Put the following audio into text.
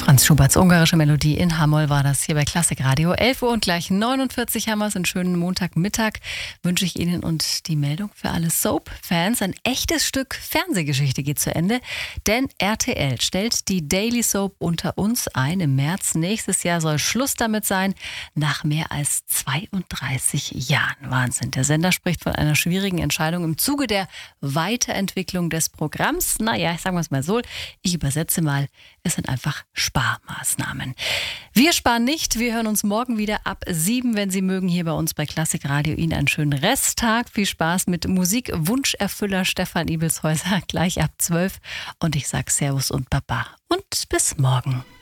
Franz Schuberts ungarische Melodie in H-Moll war das hier bei Klassik Radio. 11 Uhr und gleich 49 haben wir es. Einen schönen Montagmittag wünsche ich Ihnen und die Meldung für alle Soap-Fans. Ein echtes Stück Fernsehgeschichte geht zu Ende, denn RTL stellt die Daily Soap Unter uns ein. Im März nächstes Jahr soll Schluss damit sein, nach mehr als 32 Jahren. Wahnsinn. Der Sender spricht von einer schwierigen Entscheidung im Zuge der Weiterentwicklung des Programms. Naja, sagen wir es mal so, ich übersetze mal, es sind einfach Sparmaßnahmen. Wir sparen nicht, wir hören uns morgen wieder ab 7, wenn Sie mögen, hier bei uns bei Klassik Radio. Ihnen einen schönen Resttag, viel Spaß mit Musik-Wunscherfüller Stefan Ibelshäuser gleich ab 12 und ich sage Servus und Baba und bis morgen.